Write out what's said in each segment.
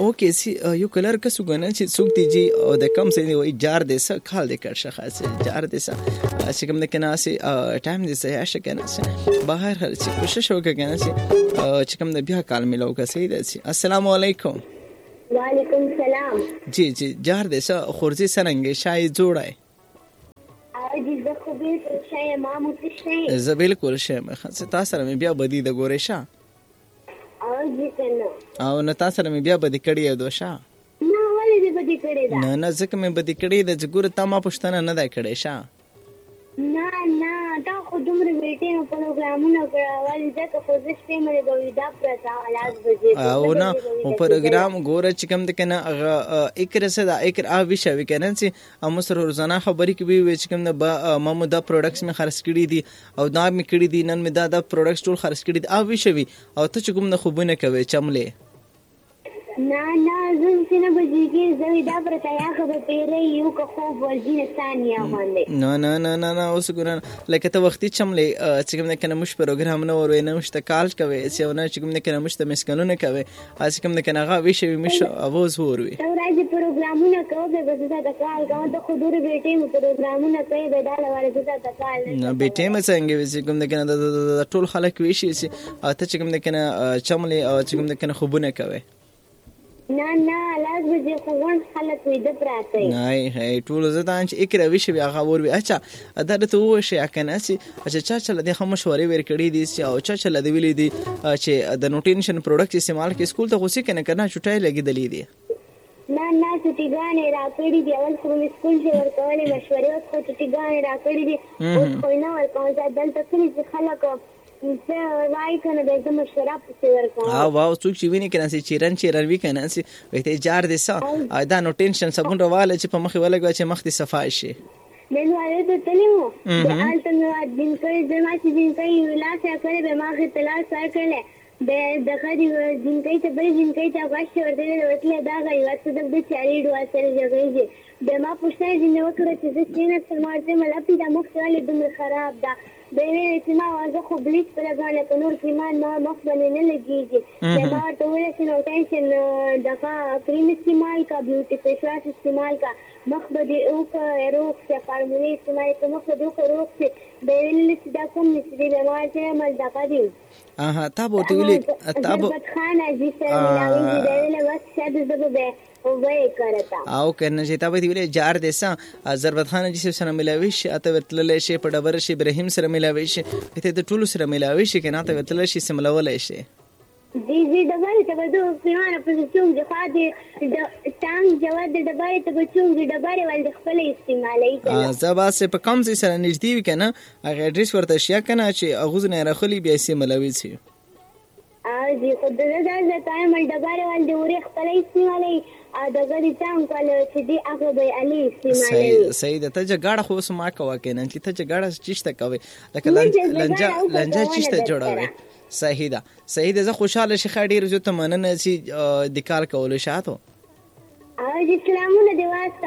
اوکې سي یو کلر کسو غنه چې څوک دی جی او د کم سي وي جار دې س خال دې کړ شخص جار دې س چې کوم د کنه سي ټایم دې سي اشه کنه سي بهر هر څه کوشش وکړه سي چې کوم د بیا کال ملو کا سي دې سي السلام علیکم وعلیکم السلام جی جار دې س خورزي سرنګ شای جوړای اجي زه خو به شای ما مو څه زه بالکل شم خاصه تاسو سره بیا بدی د ګورې شه او نه تاسو سره بیا بدی کړی یو دوشه نه ولې دې بدی کړی دا نه ځکه مې بدی کړی د ګور ته ما پښتنه نه دا کړی شه نه دا خو دومره ویټې پروګرامونه کړول ځکه خو زه شپې مې د ویدا پرتا आवाज بجې او نه او پروګرام ګور چې کوم د کنه اکر سدا اکر ا ویشه وکنه چې ام سره روزانه خبرې کوي چې کوم د مامو دا پروډکټس مې خرڅ کړي دي او دا مې کړي دي نن مې دا پروډکټس ټول خرڅ کړي دي ا ویشه وي او ته چې کوم د خوبونه کوي چملې نه زه څنګه بجېږي زه دا پرته یا خبر پیری یو که خوب ورځي ثانیه باندې نه اوس ګورن لکه ته وختي چملې چې کوم کنه مش پروګرام نه ورو نه مشته کال کوي چې نه چې کوم کنه مشته مسکلونه کوي چې کوم کنه غا ویشي مش اواز وروي راځي پروګرامونه کوي به زه دا کال کوم ته خو ډېر بیٹې مو پروګرامونه کوي به دا لاره زه دا کال نه بیٹې مې څنګه وي چې کوم کنه ټول خلک ویشي چې ته چې کوم کنه چملې او چې کوم کنه خوبونه کوي نه لاس بجې خو ون خلک وي د پراته نه هي ټول زدان چې اکره ویش بیا غوور وی اچھا دا ته وشه کنه چې اچھا چل د هم مشورې ور کړې دي او چل د ویلې دي چې د نوټینشن پروډکټ استعمال کې سکول ته غوسه کنه چټای لګیدلې دي نه چټیګانې راکړې دي اول خو سکول چې ورکولې مشورې او چټیګانې راکړې دي او خو نه ورکوم دلته چې خلک زه وای کنه د مشوره په ورکوم واو څوک چې ویني کنه چې چیرن وی کنه چې وایته جار دې سا دا نو ټینشن صابون رواله چې په مخ ولګو چې مخ دې صفای شي نن وایې ته تلمو د الته نو دین کوي زما چې دین کوي ولاس کړي به ما خې تلاش کړي د خدي دین کوي ته بل دین کوي ته واشه ورته وتله دا غي واسه د چاري ډوا سره جوړيږي د ما پوښتنه دې نو کړې چې زه څنګه سمارته مله پیدا مخ ولې دومره خراب ده بینه چې ما واځه خو بلیچ پر غاړه په نور کې ما مخ باندې نه لګيږي دا ته وایي چې نو ټینشن دغه کریم استعمال کا بیوټي فیس واش استعمال کا مخ باندې او کا روغ څه فارمولې استعمال کا مخ باندې روغ څه بینه چې دا کوم نشي دی ما چې مل دغه دی تابو ته ویلې تابو خانه دې سره ملاوي دی له وخت شاده زبه او کنه چې تاسو ویلې جار دیسا ضربت خان چې سره ملاوي شي اته وتللې شي په ډبر شي ابراهيم سره ملاوي شي ته د ټولو سره ملاوي شي کنه ته وتللې شي سملولې شي دي ډبر ته بدو پیوانه په چوم د خاطر د ټانګ جواد د ډبر ته په چوم د ډبر ول د خپل استعمالي کنه زبا سه په کم ځای سره نږدې وي کنه هغه اډریس ورته شیا کنه چې اغوز نه راخلی بیا سي ملاوي شي دي خود د ټایم ډبر ول د ورې خپل استعمالي دغه دې څنګه کول چې دی هغه به علي استعمالي صحیح ده ته جګړه خو سما کوه کنه چې ته جګړه چیشته کوي لکه لنجا چیشته جوړوي صحیح ده زه خوشاله شي خاډیر زه ته مننه چې د کار کول شاته اسلامونه دی واسطه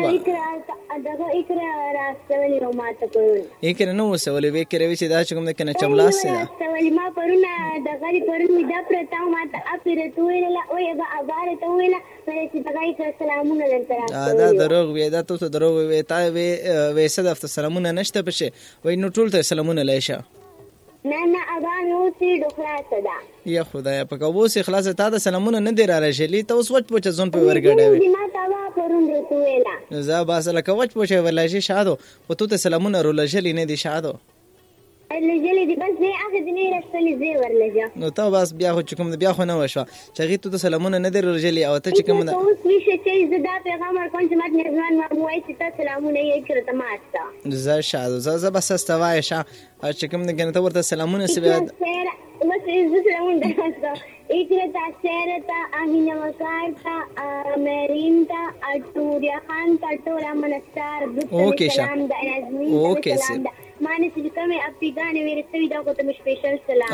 دغه اقرا راستولې او ماته کوي اقرا نو وسولې وکړې چې دا کوم کنه چملاس ده راستولې ما پرونه دغه پرونه دا پرتا ماته اپیره تویله او یبا اباره تویله چې دغه سلامونه لنتره دا دروغ وی دا ته دروغ وی تا وی صدف سلامونه نشته بشه وای نو ټول ته سلامونه لایشه نه اغان اوسې ډخلاصه ده یا خدای په کووس اخلاص ته د سلامونه نه دی را راشلی ته اوس وچ پوچ ځون په ورګډوي ما تا وا پرون رسویلا زه باسه لکه وچ پوچ ورلاشي شادو او ته سلامونه رولشلی نه دی شادو لجلی دی بس زه هغه دې نه رسولې زه ورلجا نو ته بس بیا خو کوم بیا خو نه وشو چې غي ته سلامونه نه دی رولجلی او ته چې کوم نه اوس ویشه چې زه دا پیغام ورکوم چې مات نظام ما وایي چې ته سلامونه یې کړه ته ماته زه شادو زه بس استوای شه چې کوم نه ته ورته سلامونه سبا بس زه سلامونه درته اکره تا سیرتا اهینه وکارتا مریم تا اټوریا خان تا ټوله منستار اوکې سلام د نظمی سلام مانه چې کومه اپیګانې ورسوي دا کوته سپیشل سلام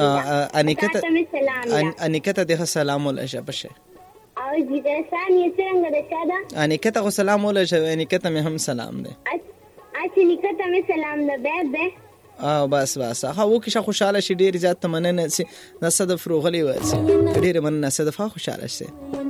انیکته ده سلام ولشه بشه او دې ثانیه څنګه ده شاده انیکته خو سلام ولشه انیکته مې هم سلام ده اچھا نیکته مې سلام ده به بس هغه وکه خوشاله شي ډیر زیات مننه سي د صدف روغلی و سي ډیر مننه صدف خوشاله شي